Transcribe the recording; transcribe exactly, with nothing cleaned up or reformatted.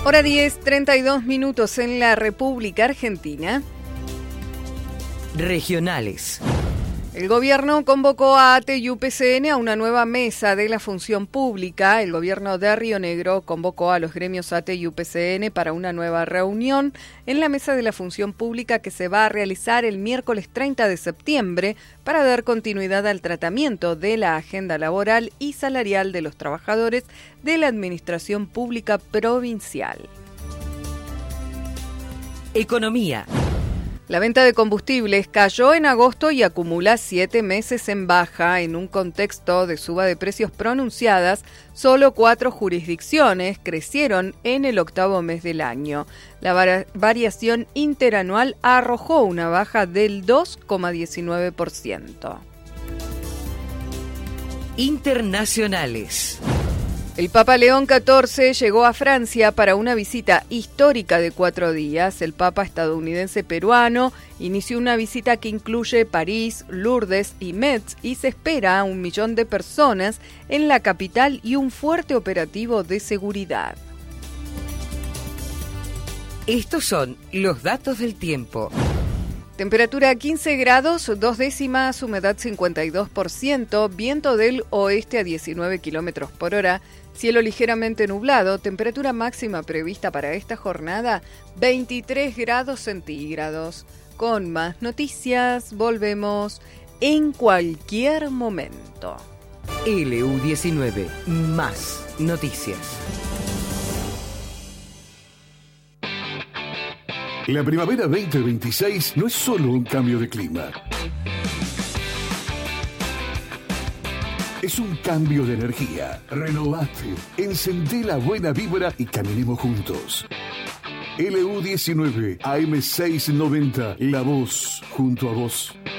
Hora diez, treinta y dos minutos en la República Argentina. Regionales. El gobierno convocó a A T E y U P C N a una nueva mesa de la función pública. El gobierno de Río Negro convocó a los gremios A T E y U P C N para una nueva reunión en la mesa de la función pública que se va a realizar el miércoles treinta de septiembre para dar continuidad al tratamiento de la agenda laboral y salarial de los trabajadores de la administración pública provincial. Economía. La venta de combustibles cayó en agosto y acumula siete meses en baja. En un contexto de suba de precios pronunciadas, solo cuatro jurisdicciones crecieron en el octavo mes del año. La var- variación interanual arrojó una baja del dos coma diecinueve por ciento. Internacionales. El Papa León catorce llegó a Francia para una visita histórica de cuatro días. El Papa estadounidense peruano inició una visita que incluye París, Lourdes y Metz y se espera a un millón de personas en la capital y un fuerte operativo de seguridad. Estos son los datos del tiempo. Temperatura quince grados, dos décimas, humedad cincuenta y dos por ciento, viento del oeste a diecinueve kilómetros por hora, cielo ligeramente nublado, temperatura máxima prevista para esta jornada, veintitrés grados centígrados. Con más noticias, volvemos en cualquier momento. L U diecinueve, más noticias. La primavera veinte veintiséis no es solo un cambio de clima. Es un cambio de energía. Renovate, encendé la buena vibra y caminemos juntos. L U diecinueve, A M seiscientos noventa, la voz junto a vos.